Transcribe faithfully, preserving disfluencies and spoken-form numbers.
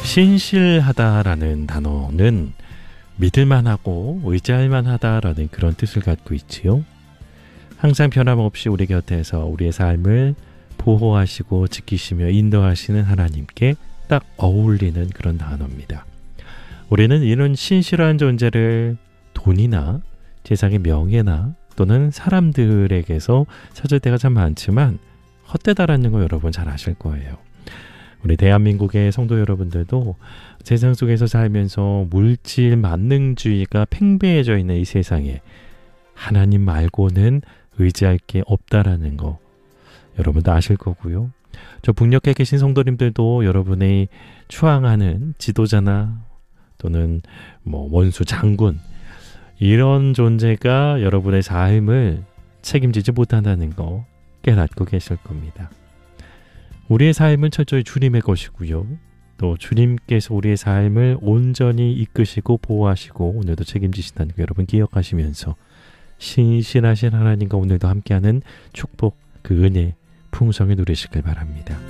신실하다라는 단어는 믿을만하고 의지할만하다라는 그런 뜻을 갖고 있지요. 항상 변함없이 우리 곁에서 우리의 삶을 보호하시고 지키시며 인도하시는 하나님께 딱 어울리는 그런 단어입니다. 우리는 이런 신실한 존재를 돈이나 세상의 명예나 또는 사람들에게서 찾을 때가 참 많지만 헛되다라는 거 여러분 잘 아실 거예요. 우리 대한민국의 성도 여러분들도 세상 속에서 살면서 물질 만능주의가 팽배해져 있는 이 세상에 하나님 말고는 의지할 게 없다라는 거 여러분도 아실 거고요. 저 북녘에 계신 성도님들도 여러분의 추앙하는 지도자나 또는 뭐 원수 장군 이런 존재가 여러분의 삶을 책임지지 못한다는 거 깨닫고 계실 겁니다. 우리의 삶은 철저히 주님의 것이고요. 또 주님께서 우리의 삶을 온전히 이끄시고 보호하시고 오늘도 책임지신다는 거 여러분 기억하시면서 신실하신 하나님과 오늘도 함께하는 축복, 그 은혜, 풍성히 누리시길 바랍니다.